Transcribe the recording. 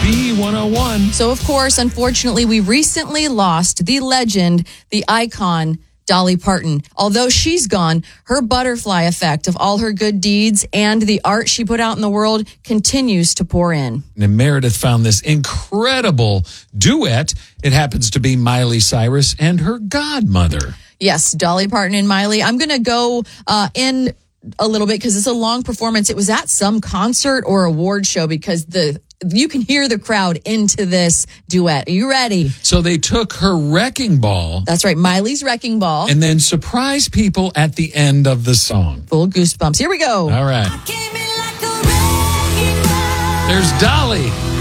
B101. So, of course, unfortunately, we recently lost the legend, the icon, Dolly Parton. Although she's gone, her butterfly effect of all her good deeds and the art she put out in the world continues to pour in. And Meredith found this incredible duet. It happens to be Miley Cyrus and her godmother. Yes, Dolly Parton and Miley. I'm going to go in a little bit because it's a long performance. It was at some concert or award show because you can hear the crowd into this duet. Are you ready? So they took her wrecking ball. That's right, Miley's wrecking ball. And then surprised people at the end of the song. Full goosebumps. Here we go. All right. There's Dolly.